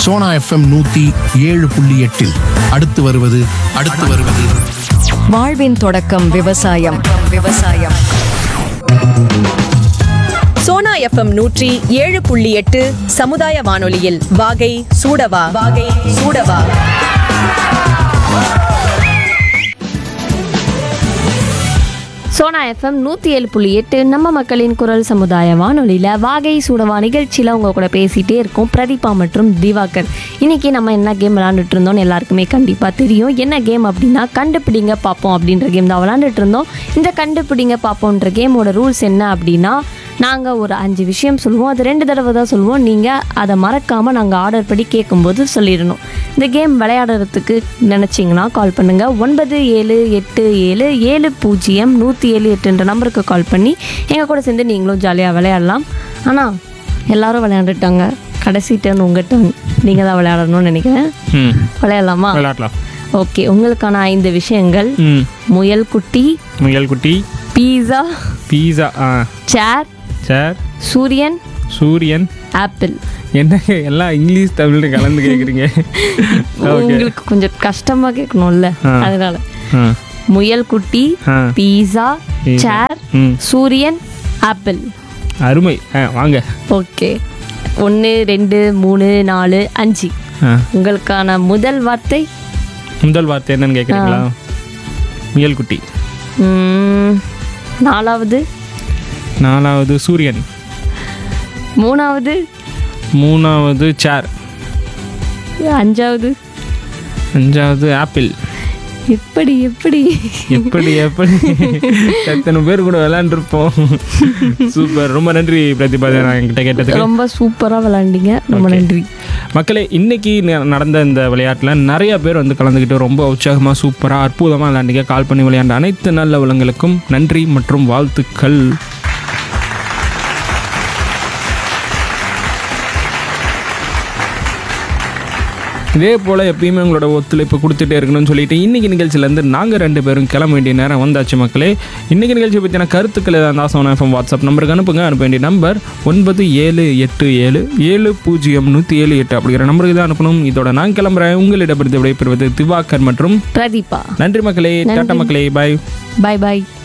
Sona FM 107.8 அடுத்து வருவது வாழ்வின் தொடக்கம் விவசாயம். சோனா எஃப்எம் 107.8 சமுதாய வானொலியில் வாகை சூடவா. சோனா எஃப்எம் 107.8 நம்ம மக்களின் குரல் சமுதாய வானொலியில் வாகை சூடவா நிகழ்ச்சியில் உங்கள் கூட பேசிகிட்டே இருக்கோம் பிரதீபா மற்றும் திவாகர். இன்றைக்கி நம்ம என்ன கேம் விளாண்டுட்டு இருந்தோம்னு எல்லாருக்குமே கண்டிப்பாக தெரியும். என்ன கேம் அப்படின்னா கண்டுபிடிங்க பார்ப்போம் அப்படின்ற கேம் தான் விளாண்டுட்டு இருந்தோம். இந்த கண்டுபிடிங்க பார்ப்போன்ற கேமோட ரூல்ஸ் என்ன அப்படின்னா, நாங்கள் ஒரு 5 விஷயம் சொல்லுவோம். அது 2 தடவை தான் சொல்லுவோம். நீங்கள் அதை மறக்காமல் நாங்கள் ஆர்டர் படி கேட்கும்போது சொல்லிடணும். இந்த கேம் விளையாடுறதுக்கு நினச்சிங்கன்னா கால் பண்ணுங்கள். 9787700178 நம்பருக்கு கால் பண்ணி எங்கள் கூட சேர்ந்து நீங்களும் ஜாலியாக விளையாடலாம். ஆனால் எல்லாரும் விளையாண்டுட்டாங்க. கடைசி டர்ன் உங்கள் டர்ன். நீங்கள் தான் விளையாடணும்னு நினைக்கிறேன். விளையாடலாமா? விளையாடலாம். ஓகே, உங்களுக்கான 5 விஷயங்கள்: முயல் குட்டி, பீஸா, சேர், சூரியன், ஆப்பிள். என்ன எல்லாம் இங்கிலீஷ் தமிழ் கலந்து கேட்குறீங்க? உங்களுக்கு கொஞ்சம் கஷ்டமா கேட்கணும்ல, அதனால. முயல் குட்டி, பீஸா, சேர், சூரியன், ஆப்பிள். அருமை, வாங்க. ஓகே, 1 2 3 4 5. உங்களுக்கான முதல் வார்த்தை என்னன்னு கேட்குறீங்களா? முயல் குட்டி. நாலாவது சூரியன். மூணாவது சேர். அஞ்சாவது ஆப்பிள். எப்படி எத்தனை பேர் கூட விளையாண்டுருப்போம். சூப்பர், ரொம்ப நன்றி பிரதிபா என்கிட்ட கேட்டதுக்கு. ரொம்ப சூப்பராக விளையாண்டீங்க, ரொம்ப நன்றி. மக்களே, இன்னைக்கு நடந்த இந்த விளையாட்டில் நிறைய பேர் வந்து கலந்துக்கிட்டு ரொம்ப உற்சாகமாக சூப்பராக அற்புதமாக விளையாண்டிங்க. கால் பண்ணி விளையாண்ட அனைத்து நல்ல உள்ளங்களுக்கும் நன்றி மற்றும் வாழ்த்துக்கள். இதே போல் எப்பயுமே உங்களோட ஒத்துழைப்பு கொடுத்துட்டே இருக்கணும்னு சொல்லிட்டு இன்றைக்கி நிகழ்ச்சியிலேருந்து நாங்கள் 2 பேரும் கிளம்ப வேண்டிய நேரம் வந்தாச்சு. மக்களே, இன்றைக்கி நிகழ்ச்சியை பற்றின கருத்துக்கள் ஏதாவது இருந்தால் சோனா எஃப்எம் வாட்ஸ்அப் நம்பருக்கு அனுப்புங்க. அனுப்ப வேண்டிய நம்பர் 9787700178 அப்படிங்கிற நம்பருக்கு தான் அனுப்பணும். இதோட நான் கிளம்புறேன். உங்களிடமிருந்து விடைபெறுவது திவாகர் மற்றும் பிரதீபா. நன்றி மக்களே, டாடா மக்களே, பாய்.